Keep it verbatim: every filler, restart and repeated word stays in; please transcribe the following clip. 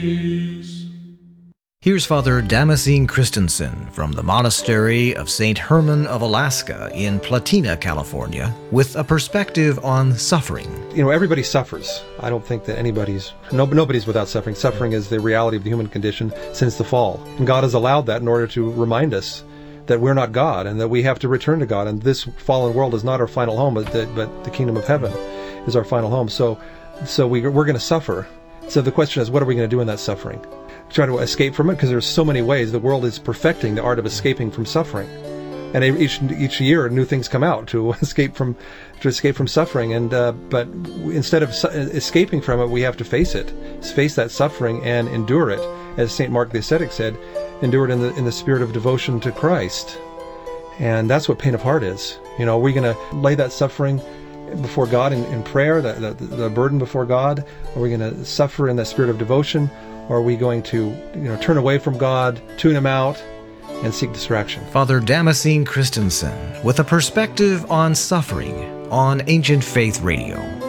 Here's Father Damascene Christensen from the Monastery of Saint Herman of Alaska in Platina, California, with a perspective on suffering. You know, everybody suffers. I don't think that anybody's, no, nobody's without suffering. Suffering is the reality of the human condition since the fall. And God has allowed that in order to remind us that we're not God and that we have to return to God. And this fallen world is not our final home, but the, but the kingdom of heaven is our final home. So, so we, we're going to suffer. So the question is, what are we going to do in that suffering? Try to escape from it, because there's so many ways. The world is perfecting the art of escaping from suffering, and each each year new things come out to escape from to escape from suffering. And uh, but instead of su- escaping from it, we have to face it, face that suffering and endure it, as Saint Mark the Ascetic said, endure it in the in the spirit of devotion to Christ. And that's what pain of heart is. You know, we're going to lay that suffering before God in, in prayer, the, the, the burden before God. Are we going to suffer in that spirit of devotion? Or are we going to, you know, turn away from God, tune him out, and seek distraction? Father Damascene Christensen with a perspective on suffering on Ancient Faith Radio.